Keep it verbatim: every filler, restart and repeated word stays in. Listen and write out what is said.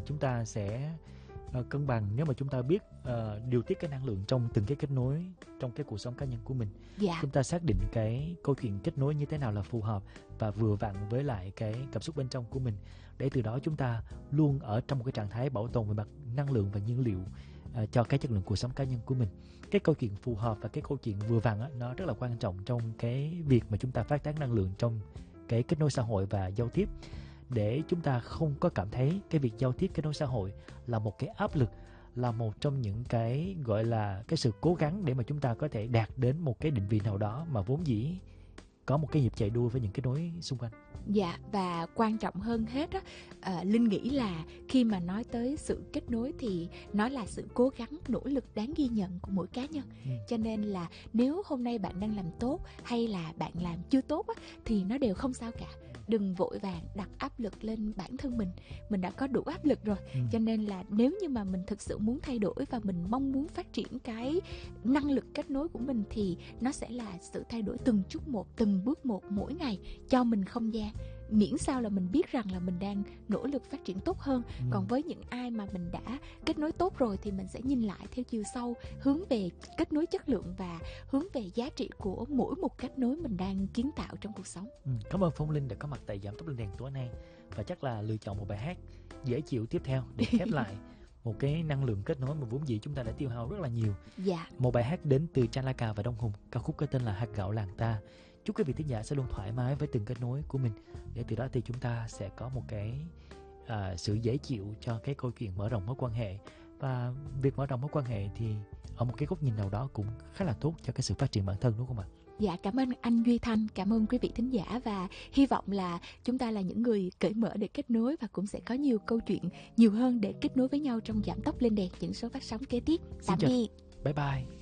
chúng ta sẽ uh, cân bằng nếu mà chúng ta biết uh, điều tiết cái năng lượng trong từng cái kết nối trong cái cuộc sống cá nhân của mình. Dạ. Chúng ta xác định cái câu chuyện kết nối như thế nào là phù hợp và vừa vặn với lại cái cảm xúc bên trong của mình, để từ đó chúng ta luôn ở trong một cái trạng thái bảo tồn về mặt năng lượng và nhiên liệu uh, cho cái chất lượng cuộc sống cá nhân của mình. Cái câu chuyện phù hợp và cái câu chuyện vừa vặn á, nó rất là quan trọng trong cái việc mà chúng ta phát tán năng lượng trong cái kết nối xã hội và giao tiếp, để chúng ta không có cảm thấy cái việc giao tiếp kết nối xã hội là một cái áp lực, là một trong những cái gọi là cái sự cố gắng để mà chúng ta có thể đạt đến một cái định vị nào đó mà vốn dĩ có một cái nhịp chạy đua với những kết nối xung quanh. Dạ, và quan trọng hơn hết á, à, Linh nghĩ là khi mà nói tới sự kết nối thì nó là sự cố gắng, nỗ lực đáng ghi nhận của mỗi cá nhân. ừ. Cho nên là nếu hôm nay bạn đang làm tốt hay là bạn làm chưa tốt á, thì nó đều không sao cả. Đừng vội vàng đặt áp lực lên bản thân mình. Mình đã có đủ áp lực rồi. ừ. Cho nên là nếu như mà mình thực sự muốn thay đổi và mình mong muốn phát triển cái năng lực kết nối của mình, thì nó sẽ là sự thay đổi từng chút một, từng bước một mỗi ngày. Cho mình không gian, miễn sao là mình biết rằng là mình đang nỗ lực phát triển tốt hơn. ừ. Còn với những ai mà mình đã kết nối tốt rồi thì mình sẽ nhìn lại theo chiều sâu, hướng về kết nối chất lượng và hướng về giá trị của mỗi một kết nối mình đang kiến tạo trong cuộc sống. ừ. Cảm ơn Phong Linh đã có mặt tại Giảm Tốc Lên Đèn tối nay, và chắc là lựa chọn một bài hát dễ chịu tiếp theo để khép lại một cái năng lượng kết nối mà vốn dĩ chúng ta đã tiêu hao rất là nhiều. Dạ. Một bài hát đến từ Chan La Cà và Đông Hùng, ca khúc có tên là Hạt Gạo Làng Ta. Chúc quý vị thính giả sẽ luôn thoải mái với từng kết nối của mình, để từ đó thì chúng ta sẽ có một cái à, sự dễ chịu cho cái câu chuyện mở rộng mối quan hệ. Và việc mở rộng mối quan hệ thì ở một cái góc nhìn nào đó cũng khá là tốt cho cái sự phát triển bản thân, đúng không ạ? Dạ, cảm ơn anh Duy Thanh, cảm ơn quý vị thính giả, và hy vọng là chúng ta là những người cởi mở để kết nối, và cũng sẽ có nhiều câu chuyện nhiều hơn để kết nối với nhau trong Giảm Tốc Lên Đèn những số phát sóng kế tiếp. Tạm biệt. Bye bye.